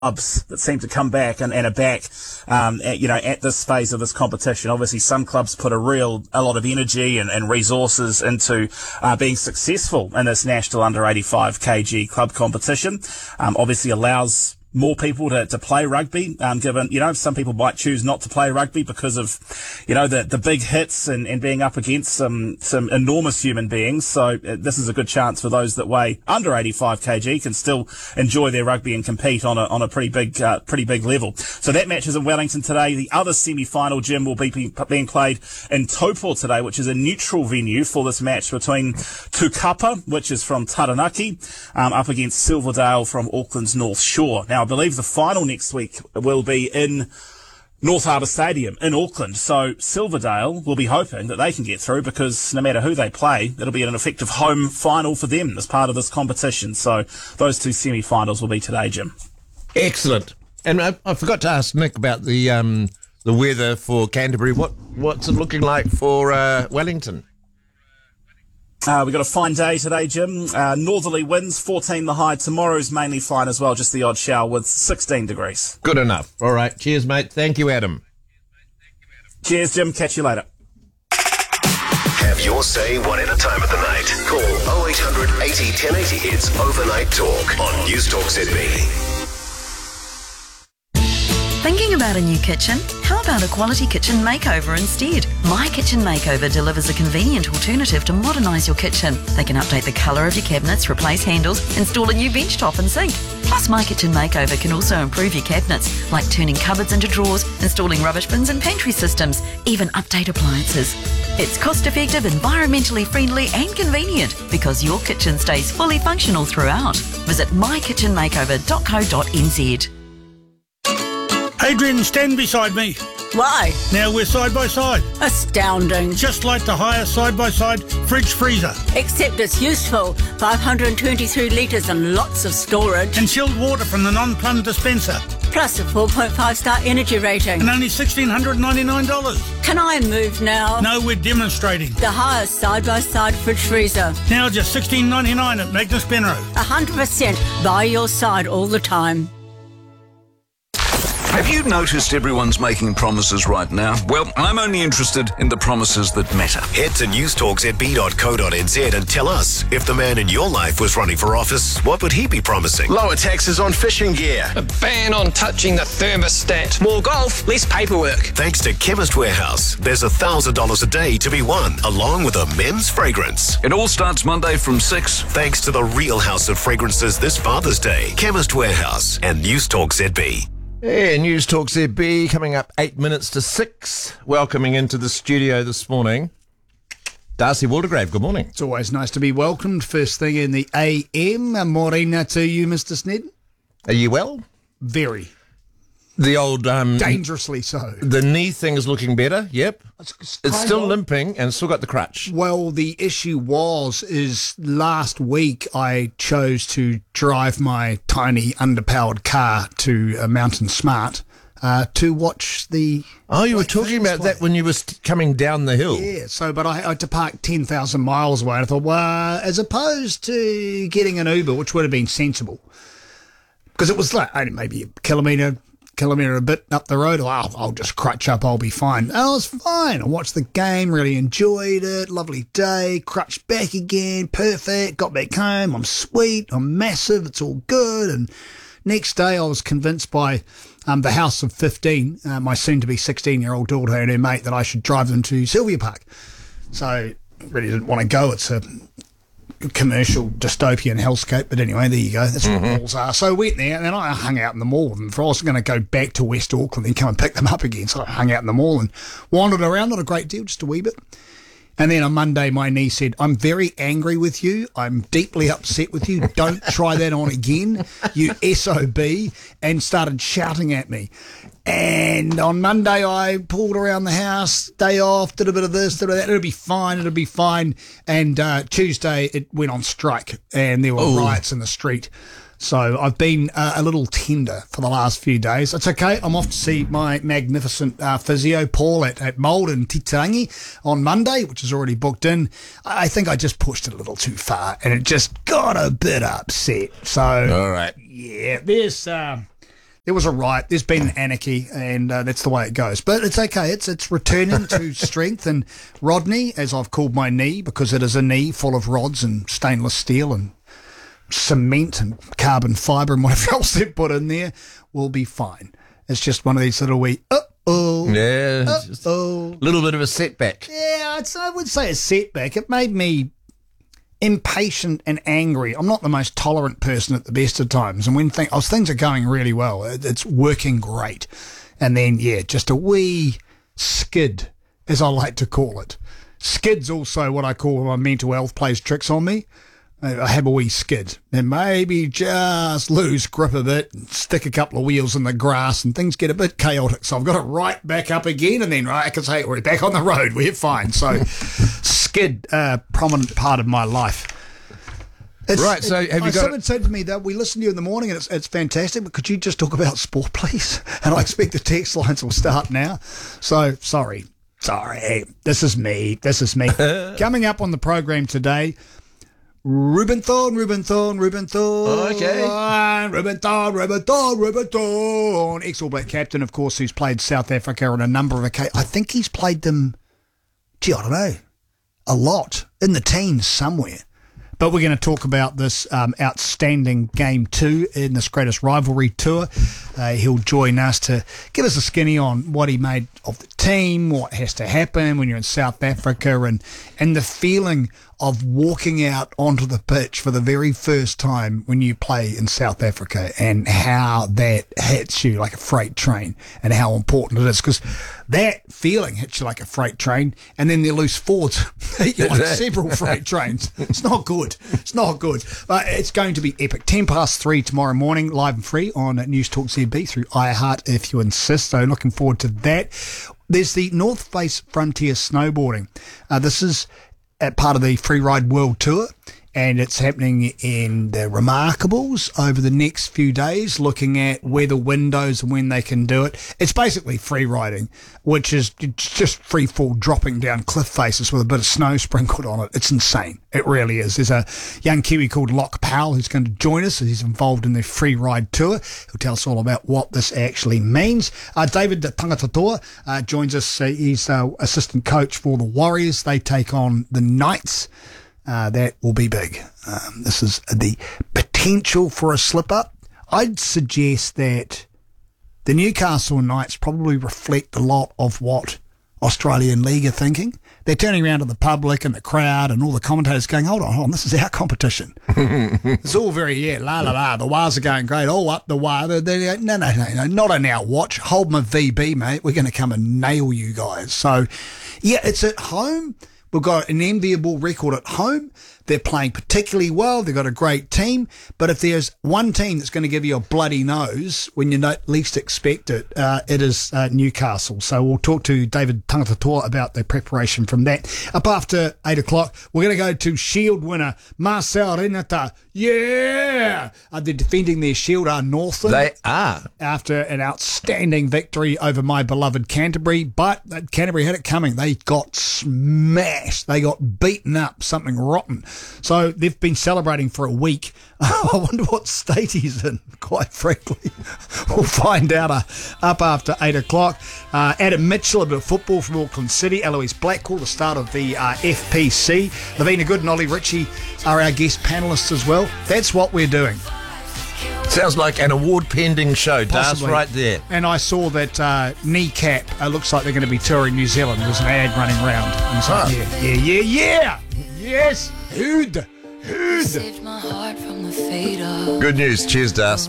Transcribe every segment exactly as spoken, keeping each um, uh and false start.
clubs that seem to come back and, and are back, um, at, you know, at this phase of this competition. Obviously, some clubs put a real, a lot of energy and, and resources into uh, being successful in this national under eighty-five kilogram club competition. Um, obviously allows more people to, to play rugby, um, given, you know, some people might choose not to play rugby because of, you know, the, the big hits and, and being up against some, some enormous human beings. So uh, this is a good chance for those that weigh under eighty-five kilogram can still enjoy their rugby and compete on a, on a pretty big, uh, pretty big level. So that match is in Wellington today. The other semi-final, Jim, will be being played in Taupo today, which is a neutral venue for this match between Tukapa, which is from Taranaki, um, up against Silverdale from Auckland's North Shore. Now, I believe the final next week will be in North Harbour Stadium in Auckland. So Silverdale will be hoping that they can get through, because no matter who they play, it'll be an effective home final for them as part of this competition. So those two semi-finals will be today, Jim. Excellent. And I, I forgot to ask Nick about the um, the weather for Canterbury. What What's it looking like for uh, Wellington? Uh, we've got a fine day today, Jim. Uh, northerly winds, fourteen the high. Tomorrow's mainly fine as well, just the odd shower with sixteen degrees. Good enough. All right. Cheers, mate. Thank you, Adam. Cheers, Jim. Catch you later. Have your say one at a time of the night. Call oh eight hundred eighty ten eighty. It's Overnight Talk on News Talk Z B. Thinking about a new kitchen? How about a quality kitchen makeover instead? My Kitchen Makeover delivers a convenient alternative to modernise your kitchen. They can update the colour of your cabinets, replace handles, install a new bench top and sink. Plus, My Kitchen Makeover can also improve your cabinets, like turning cupboards into drawers, installing rubbish bins and pantry systems, even update appliances. It's cost-effective, environmentally friendly and convenient, because your kitchen stays fully functional throughout. Visit my kitchen makeover dot co dot n z. Adrian, stand beside me. Why? Now we're side by side. Astounding. Just like the highest side-by-side fridge freezer. Except it's useful. five hundred twenty-three litres and lots of storage. And chilled water from the non-plumb dispenser. Plus a four point five star energy rating. And only one thousand six hundred ninety-nine dollars. Can I move now? No, we're demonstrating. The highest side-by-side fridge freezer. Now just sixteen ninety-nine at Magnus Penrose. one hundred percent by your side all the time. Have you noticed everyone's making promises right now? Well, I'm only interested in the promises that matter. Head to news talk z b dot co dot n z and tell us, if the man in your life was running for office, what would he be promising? Lower taxes on fishing gear. A ban on touching the thermostat. More golf, less paperwork. Thanks to Chemist Warehouse, there's one thousand dollars a day to be won, along with a men's fragrance. It all starts Monday from six. Thanks to the real house of fragrances this Father's Day. Chemist Warehouse and News Talk Z B. Yeah, News Talk Z B coming up eight minutes to six. Welcoming into the studio this morning, Darcy Waldegrave. Good morning. It's always nice to be welcomed. First thing in the A M. Morena to you, Mister Snedden. Are you well? Very. The old... Um, Dangerously so. The knee thing is looking better, yep. It's, it's still of. limping and still got the crutch. Well, the issue was, is last week I chose to drive my tiny underpowered car to uh, Mountain Smart uh, to watch the... Oh, you were talking about play. that when you were coming down the hill. Yeah, so, but I, I had to park ten thousand miles away. And I thought, well, as opposed to getting an Uber, which would have been sensible, because it was like only maybe a kilometre... kilometre a bit up the road, oh, I'll, I'll just crutch up, I'll be fine. And I was fine. I watched the game, really enjoyed it, lovely day, crutched back again, perfect, got back home, I'm sweet, I'm massive, it's all good. And next day I was convinced by um, the house of fifteen, uh, my soon-to-be sixteen-year-old daughter and her mate, that I should drive them to Sylvia Park. So I really didn't want to go. It's a commercial dystopian hellscape, but anyway, there you go. That's what Mm-hmm. malls are. So I went there, and then I hung out in the mall with them. For I was going to go back to West Auckland and come and pick them up again. So I hung out in the mall and wandered around, not a great deal, just a wee bit. And then on Monday, my niece said, I'm very angry with you. I'm deeply upset with you. Don't try that on again, you S O B, and started shouting at me. And on Monday, I pulled around the house, day off, did a bit of this, did a bit of that. It'll be fine, it'll be fine. And uh, Tuesday, it went on strike, and there were Ooh. riots in the street. So I've been uh, a little tender for the last few days. It's okay. I'm off to see my magnificent uh, physio, Paul, at, at Mould in Titangi on Monday, which is already booked in. I think I just pushed it a little too far, and it just got a bit upset. So, All right. yeah, there's... Uh, There was a riot. There's been anarchy, and uh, that's the way it goes. But it's okay. It's it's returning to strength. And Rodney, as I've called my knee, because it is a knee full of rods and stainless steel and cement and carbon fibre and whatever else they've put in there, will be fine. It's just one of these little wee, uh-oh, Yeah, just uh-oh. a little bit of a setback. Yeah, it's, I would say a setback. It made me impatient and angry. I'm not the most tolerant person at the best of times, and when th- oh, things are going really well, it, it's working great, and then yeah, just a wee skid, as I like to call it. Skid's also what I call when my mental health plays tricks on me. I have a wee skid, and maybe just lose grip a bit and stick a couple of wheels in the grass, and things get a bit chaotic. So I've got it right back up again, and then right, I can say we're back on the road. We're fine. So skid, uh, prominent part of my life. It's, Right, so have you it, got someone it- said to me that we listen to you in the morning, and it's it's fantastic. But could you just talk about sport, please? And I expect the text lines will start now. So sorry, sorry. This is me. This is me. Coming up on the program today. Ruben Thorne, Ruben Thorne, Ruben Thorne. Okay. Ruben Thorne, Ruben Thorne, Ruben Thorne. Ex-All Black captain, of course, who's played South Africa on a number of occasions. I think he's played them, gee, I don't know, a lot, in the teens somewhere. But we're going to talk about this um, outstanding game two in this greatest rivalry tour. Uh, he'll join us to give us a skinny on what he made of the team, what has to happen when you're in South Africa, and and the feeling of walking out onto the pitch for the very first time when you play in South Africa, and how that hits you like a freight train, and how important it is, because that feeling hits you like a freight train, and then the loose forwards hit you like several freight trains. It's not good. It's not good. But it's going to be epic. ten past three tomorrow morning, live and free on News Talk Z B through iHeart if you insist. So looking forward to that. There's the North Face Frontier Snowboarding. Uh, this is at part of the Freeride World Tour, and it's happening in the Remarkables over the next few days, looking at weather windows and when they can do it. It's basically free riding, which is just free fall dropping down cliff faces with a bit of snow sprinkled on it. It's insane. It really is. There's a young Kiwi called Locke Powell who's going to join us. He's involved in the free ride tour. He'll tell us all about what this actually means. Uh, David Tangatoa uh, joins us. Uh, he's uh, assistant coach for the Warriors. They take on the Knights. Uh, that will be big. Um, this is the potential for a slip-up. I'd suggest that the Newcastle Knights probably reflect a lot of what Australian League are thinking. They're turning around to the public and the crowd and all the commentators going, hold on, hold on, this is our competition. It's all very, yeah, la, la, la. The Wars are going great. All up the wire. They're, they're, no, no, no, no, not on our watch. Hold my V B, mate. We're going to come and nail you guys. So, yeah, it's at home. We've got an enviable record at home. They're playing particularly well. They've got a great team. But if there's one team that's going to give you a bloody nose when you not least expect it, uh, it is uh, Newcastle. So we'll talk to David Tangatoa about the preparation from that. Up after eight o'clock, we're going to go to Shield winner Marcel Renata. Yeah! Uh, they're defending their Shield, are Northland. They are. After an outstanding victory over my beloved Canterbury. But uh, Canterbury had it coming. They got smashed. They got beaten up. Something rotten. So they've been celebrating for a week. I wonder what state he's in, quite frankly. We'll find out uh, up after eight o'clock. Uh, Adam Mitchell, a bit of football from Auckland City. Eloise Blackwell, the start of the uh, F P C. Lavina Good and Ollie Ritchie are our guest panellists as well. That's what we're doing. Sounds like an award-pending show, Das, Possibly. right there. And I saw that uh, Kneecap, uh, looks like they're going to be touring New Zealand. There's an ad running around. And so, Ah. yeah, yeah, yeah, yeah. Yes. Hood. Hood. Good news. Cheers, Das.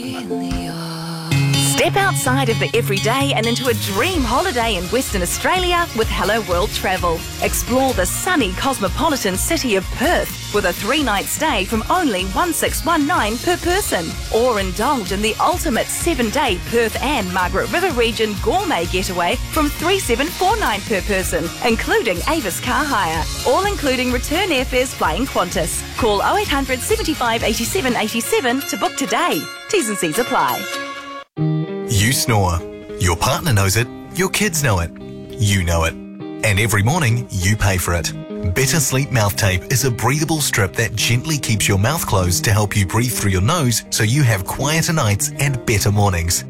Step outside of the everyday and into a dream holiday in Western Australia with Hello World Travel. Explore the sunny cosmopolitan city of Perth with a three-night stay from only one thousand six hundred nineteen per person. Or indulge in the ultimate seven-day Perth and Margaret River region gourmet getaway from three thousand seven hundred forty-nine per person, including Avis car hire. All including return airfares flying Qantas. Call oh eight hundred, seventy-five, eighty-seven, eighty-seven to book today. T's and C's apply. You snore. Your partner knows it. Your kids know it. You know it. And every morning, you pay for it. Better Sleep Mouth Tape is a breathable strip that gently keeps your mouth closed to help you breathe through your nose so you have quieter nights and better mornings.